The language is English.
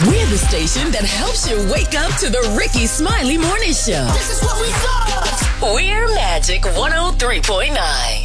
We're the station that helps you wake up to the Ricky Smiley Morning Show. This is what we thought. We're Magic 103.9.